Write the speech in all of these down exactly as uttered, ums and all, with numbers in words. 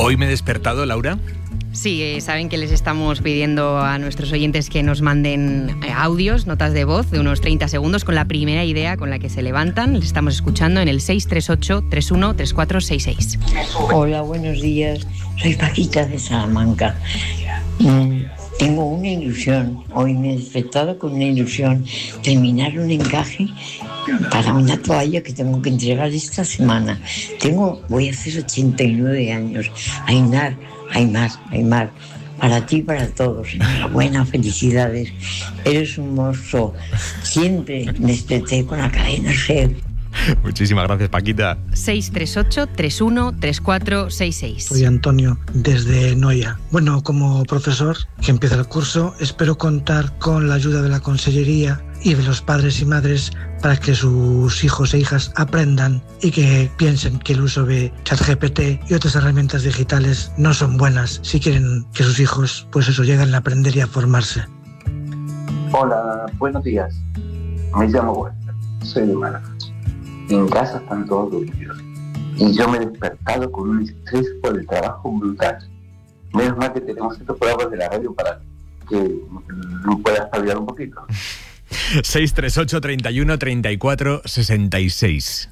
Hoy me he despertado, Laura. Sí, eh, saben que les estamos pidiendo a nuestros oyentes que nos manden eh, audios, notas de voz de unos treinta segundos con la primera idea con la que se levantan. Les estamos escuchando en el seis tres ocho, tres uno tres cuatro seis seis. Hola, buenos días. Soy Paquita de Salamanca. Mm, tengo una ilusión. Hoy me he despertado con una ilusión. Terminar un encaje para una toalla que tengo que entregar esta semana. Tengo, voy a hacer ochenta y nueve años. Ainar, Aymar, Aymar, para ti y para todos. Enhorabuena, felicidades. Eres un monstruo. Siempre desperté con la cadena G. Muchísimas gracias, Paquita. seis tres ocho, tres uno tres cuatro seis seis. Soy Antonio, desde Noia. Bueno, como profesor que empieza el curso, espero contar con la ayuda de la Consellería y de los padres y madres para que sus hijos e hijas aprendan y que piensen que el uso de ChatGPT y otras herramientas digitales no son buenas si quieren que sus hijos, pues eso, lleguen a aprender y a formarse. Hola, buenos días. Me llamo Walter, soy de Málaga. En casa están todos dormidos y yo me he despertado con un estrés por el trabajo brutal. Menos mal que tenemos estos programas de la radio para que no pueda espabilar un poquito. seis tres ocho, treinta y uno, treinta y cuatro, sesenta y seis.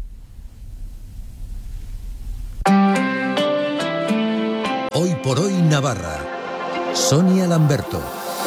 Hoy por hoy Navarra. Sonia Lamberto.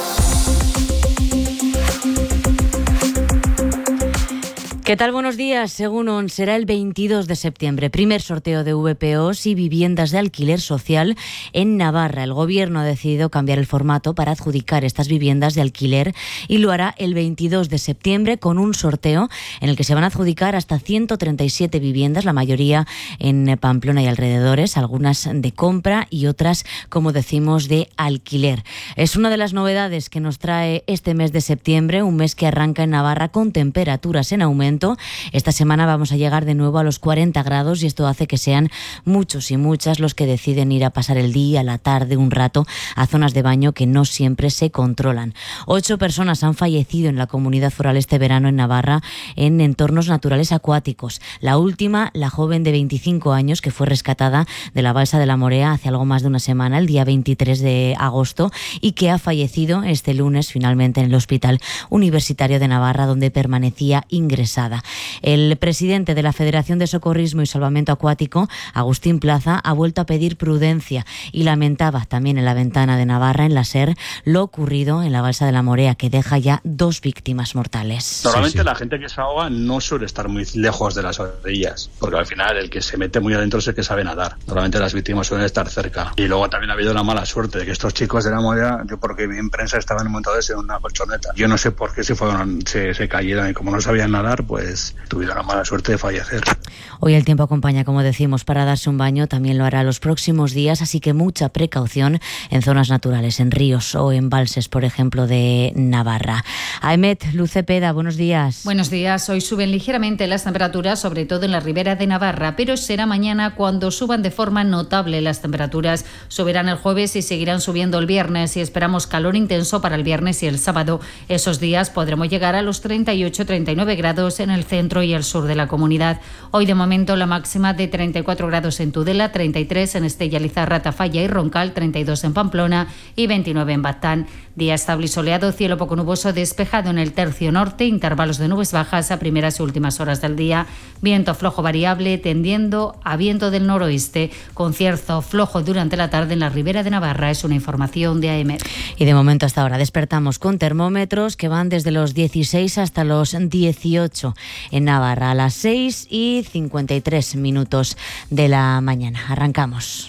¿Qué tal? Buenos días. Según O N, será el veintidós de septiembre. Primer sorteo de V P Os y viviendas de alquiler social en Navarra. El Gobierno ha decidido cambiar el formato para adjudicar estas viviendas de alquiler y lo hará el veintidós de septiembre con un sorteo en el que se van a adjudicar hasta ciento treinta y siete viviendas, la mayoría en Pamplona y alrededores, algunas de compra y otras, como decimos, de alquiler. Es una de las novedades que nos trae este mes de septiembre, un mes que arranca en Navarra con temperaturas en aumento. Esta semana vamos a llegar de nuevo a los cuarenta grados y esto hace que sean muchos y muchas los que deciden ir a pasar el día, la tarde, un rato a zonas de baño que no siempre se controlan. Ocho personas han fallecido en la comunidad foral este verano en Navarra en entornos naturales acuáticos. La última, la joven de veinticinco años que fue rescatada de la balsa de la Morea hace algo más de una semana, el día veintitrés de agosto, y que ha fallecido este lunes finalmente en el Hospital Universitario de Navarra, donde permanecía ingresada. El presidente de la Federación de Socorrismo y Salvamento Acuático, Agustín Plaza, ha vuelto a pedir prudencia y lamentaba también en la ventana de Navarra, en la SER, lo ocurrido en la balsa de la Morea, que deja ya dos víctimas mortales. Normalmente Sí, sí. La gente que se ahoga no suele estar muy lejos de las orillas, porque al final el que se mete muy adentro es el que sabe nadar. Normalmente las víctimas suelen estar cerca. Y luego también ha habido la mala suerte de que estos chicos de la Morea, yo porque vi en prensa, estaban montados en una colchoneta. Yo no sé por qué se fueron, se, se cayeron y como no sabían nadar, pues tuvieron la mala suerte de fallecer. Hoy el tiempo acompaña, como decimos, para darse un baño. También lo hará los próximos días, así que mucha precaución en zonas naturales, en ríos o embalses, por ejemplo, de Navarra. Aemet, Luz Cepeda, buenos días. Buenos días. Hoy suben ligeramente las temperaturas, sobre todo en la ribera de Navarra, pero será mañana cuando suban de forma notable las temperaturas. Subirán el jueves y seguirán subiendo el viernes y esperamos calor intenso para el viernes y el sábado. Esos días podremos llegar a los treinta y ocho a treinta y nueve grados en el centro y el sur de la comunidad. Hoy de momento la máxima de treinta y cuatro grados en Tudela, treinta y tres en Estella, Lizarra, Tafalla y Roncal, treinta y dos en Pamplona y veintinueve en Baztán. Día estable y soleado, cielo poco nuboso despejado en el tercio norte, intervalos de nubes bajas a primeras y últimas horas del día. Viento flojo variable tendiendo a viento del noroeste, con cierzo flojo durante la tarde en la ribera de Navarra. Es una información de A E M E T. Y de momento hasta ahora despertamos con termómetros que van desde los dieciséis hasta los dieciocho en Navarra, a las seis y cincuenta y tres minutos de la mañana. Arrancamos.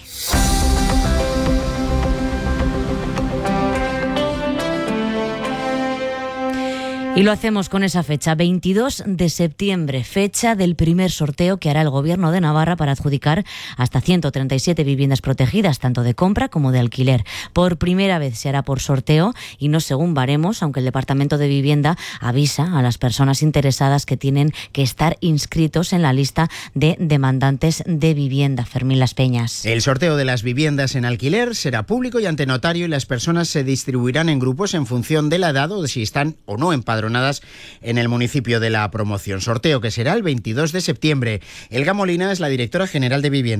Y lo hacemos con esa fecha, veintidós de septiembre, fecha del primer sorteo que hará el Gobierno de Navarra para adjudicar hasta ciento treinta y siete viviendas protegidas, tanto de compra como de alquiler. Por primera vez se hará por sorteo y no según baremos, aunque el Departamento de Vivienda avisa a las personas interesadas que tienen que estar inscritos en la lista de demandantes de vivienda. Fermín Las Peñas. El sorteo de las viviendas en alquiler será público y ante notario y las personas se distribuirán en grupos en función de la edad o de si están o no empadronadas en el municipio de la promoción. Sorteo que será el veintidós de septiembre. Elga Molina es la directora general de Vivienda.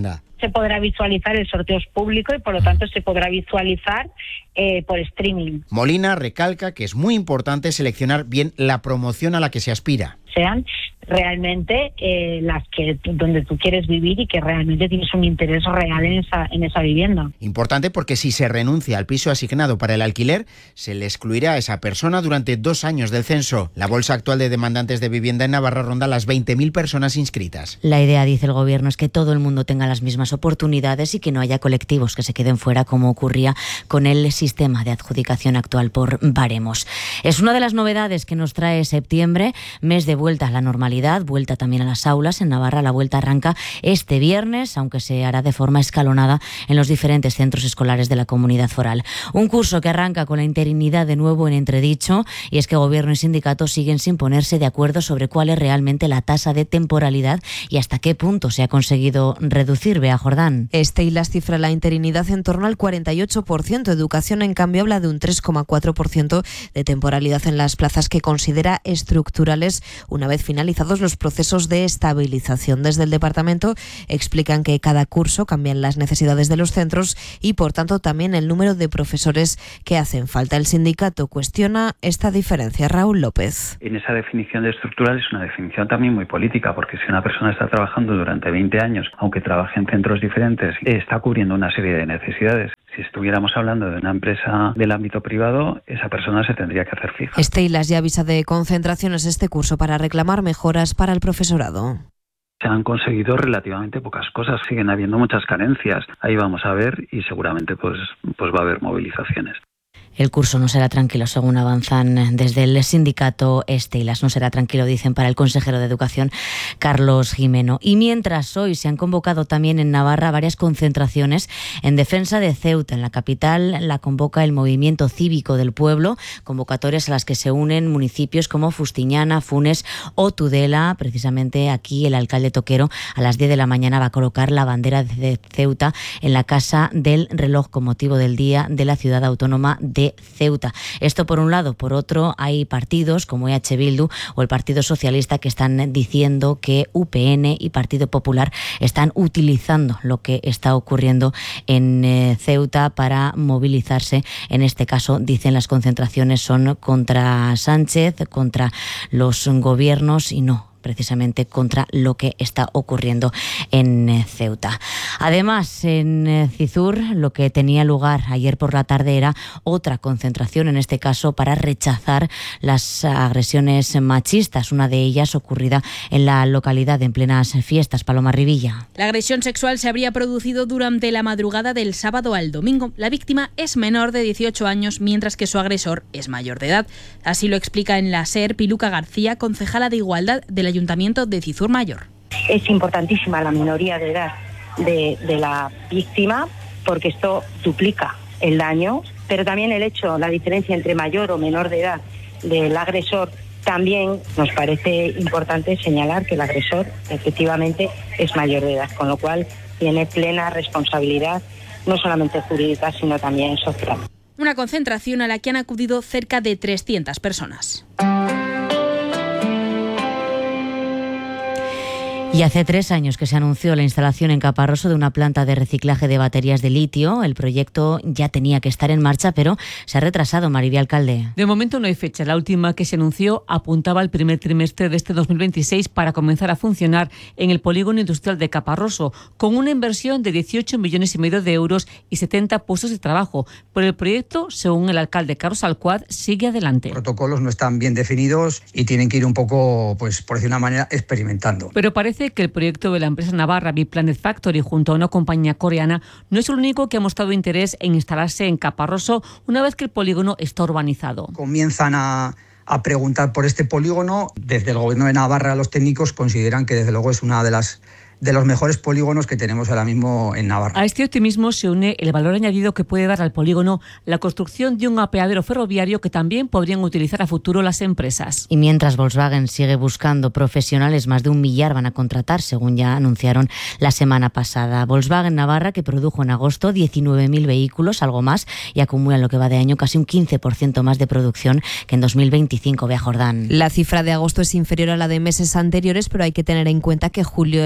se podrá visualizar, el sorteo es público y por lo tanto se podrá visualizar eh, por streaming. Molina recalca que es muy importante seleccionar bien la promoción a la que se aspira. Sean realmente eh, las que donde tú quieres vivir y que realmente tienes un interés real en esa, en esa vivienda. Importante porque si se renuncia al piso asignado para el alquiler, se le excluirá a esa persona durante dos años del censo. La bolsa actual de demandantes de vivienda en Navarra ronda las veinte mil personas inscritas. La idea, dice el Gobierno, es que todo el mundo tenga las mismas oportunidades y que no haya colectivos que se queden fuera, como ocurría con el sistema de adjudicación actual por baremos. Es una de las novedades que nos trae septiembre, mes de vuelta a la normalidad, vuelta también a las aulas. En Navarra la vuelta arranca este viernes, aunque se hará de forma escalonada en los diferentes centros escolares de la comunidad foral. Un curso que arranca con la interinidad de nuevo en entredicho, y es que Gobierno y sindicatos siguen sin ponerse de acuerdo sobre cuál es realmente la tasa de temporalidad y hasta qué punto se ha conseguido reducir. Bea Jordán. Steilas cifra la interinidad en torno al cuarenta y ocho por ciento. Educación, en cambio, habla de un tres coma cuatro por ciento de temporalidad en las plazas que considera estructurales una vez finalizados los procesos de estabilización. Desde el departamento explican que cada curso cambian las necesidades de los centros y, por tanto, también el número de profesores que hacen falta. El sindicato cuestiona esta diferencia. Raúl López. En esa definición de estructural es una definición también muy política, porque si una persona está trabajando durante veinte años, aunque trabaje en centros diferentes, está cubriendo una serie de necesidades. Si estuviéramos hablando de una empresa del ámbito privado, esa persona se tendría que hacer fija. Steilas ya avisa de concentraciones este curso para reclamar mejoras para el profesorado. Se han conseguido relativamente pocas cosas, siguen habiendo muchas carencias. Ahí vamos a ver y seguramente pues, pues va a haber movilizaciones. El curso no será tranquilo, según avanzan desde el sindicato Steilas. No será tranquilo, dicen, para el consejero de Educación, Carlos Jimeno. Y mientras hoy se han convocado también en Navarra varias concentraciones en defensa de Ceuta. En la capital la convoca el Movimiento Cívico del Pueblo, convocatorias a las que se unen municipios como Fustiñana, Funes o Tudela. Precisamente aquí el alcalde Toquero a las diez de la mañana va a colocar la bandera de Ceuta en la Casa del Reloj con motivo del Día de la Ciudad Autónoma de Ceuta. Esto por un lado. Por otro, hay partidos como E H Bildu o el Partido Socialista que están diciendo que U P N y Partido Popular están utilizando lo que está ocurriendo en eh, Ceuta para movilizarse. En este caso, dicen, las concentraciones son contra Sánchez, contra los gobiernos y no precisamente contra lo que está ocurriendo en Ceuta. Además, en Cizur, lo que tenía lugar ayer por la tarde era otra concentración, en este caso para rechazar las agresiones machistas, una de ellas ocurrida en la localidad en plenas fiestas. Paloma Rivilla. La agresión sexual se habría producido durante la madrugada del sábado al domingo. La víctima es menor de dieciocho años, mientras que su agresor es mayor de edad. Así lo explica en la SER Piluca García, concejala de Igualdad del Ayuntamiento de Cizur Mayor. Es importantísima la minoría de edad de, de la víctima, porque esto duplica el daño, pero también el hecho, la diferencia entre mayor o menor de edad del agresor, también nos parece importante señalar que el agresor efectivamente es mayor de edad, con lo cual tiene plena responsabilidad, no solamente jurídica, sino también social. Una concentración a la que han acudido cerca de trescientas personas. Y hace tres años que se anunció la instalación en Caparroso de una planta de reciclaje de baterías de litio. El proyecto ya tenía que estar en marcha, pero se ha retrasado. Maribel Alcalde. De momento no hay fecha. La última que se anunció apuntaba al primer trimestre de este dos mil veintiséis para comenzar a funcionar en el polígono industrial de Caparroso, con una inversión de dieciocho millones y medio de euros y setenta puestos de trabajo. Pero el proyecto, según el alcalde Carlos Alcuad, sigue adelante. Los protocolos no están bien definidos y tienen que ir un poco, pues por decir una manera, experimentando. Pero parece que el proyecto de la empresa navarra Biplanet Factory junto a una compañía coreana no es el único que ha mostrado interés en instalarse en Caparroso una vez que el polígono está urbanizado. Comienzan a, a preguntar por este polígono. Desde el gobierno de Navarra los técnicos consideran que desde luego es una de las de los mejores polígonos que tenemos ahora mismo en Navarra. A este optimismo se une el valor añadido que puede dar al polígono la construcción de un apeadero ferroviario que también podrían utilizar a futuro las empresas. Y mientras Volkswagen sigue buscando profesionales, más de un millar van a contratar, según ya anunciaron la semana pasada. Volkswagen Navarra, que produjo en agosto diecinueve mil vehículos, algo más, y acumula en lo que va de año casi un quince por ciento más de producción que en dos mil veinticinco. Bea Jordán. La cifra de agosto es inferior a la de meses anteriores, pero hay que tener en cuenta que julio es mes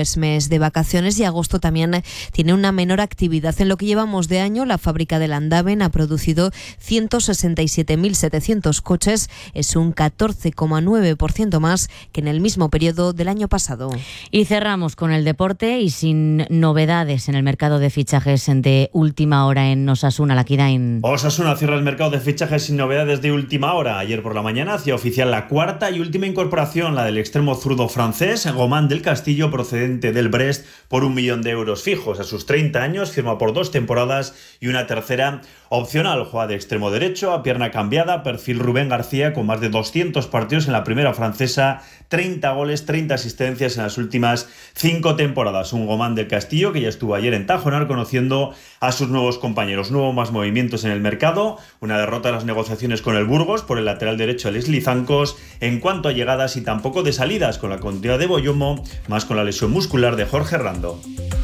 meses de vacaciones y agosto también tiene una menor actividad. En lo que llevamos de año, la fábrica de Landaven ha producido ciento sesenta y siete mil setecientos coches, es un catorce coma nueve por ciento más que en el mismo periodo del año pasado. Y cerramos con el deporte y sin novedades en el mercado de fichajes de última hora en Osasuna, Lakirain. Osasuna cierra el mercado de fichajes sin novedades de última hora. Ayer por la mañana hacía oficial la cuarta y última incorporación, la del extremo zurdo francés, Gomán del Castillo, procedente del Brest, por un millón de euros fijos. A sus treinta años firma por dos temporadas y una tercera opcional. Juega de extremo derecho, a pierna cambiada, perfil Rubén García, con más de doscientos partidos en la primera francesa, treinta goles, treinta asistencias en las últimas cinco temporadas. Un Gomán del Castillo que ya estuvo ayer en Tajonar conociendo a sus nuevos compañeros. No hubo más movimientos en el mercado, una derrota en las negociaciones con el Burgos por el lateral derecho Leslie Zancos. En cuanto a llegadas y tampoco de salidas, con la continuidad de Boyomo, más con la lesión muscular de Jorge Rando.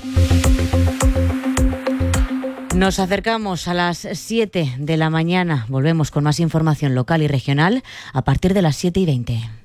Nos acercamos a las siete de la mañana. Volvemos con más información local y regional a partir de las siete y veinte.